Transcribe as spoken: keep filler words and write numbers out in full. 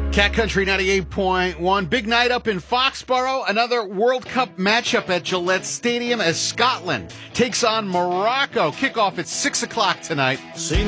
Cat Country ninety-eight point one. Big night up in Foxborough. Another World Cup matchup at Gillette Stadium as Scotland takes on Morocco. Kickoff at six o'clock tonight. Seen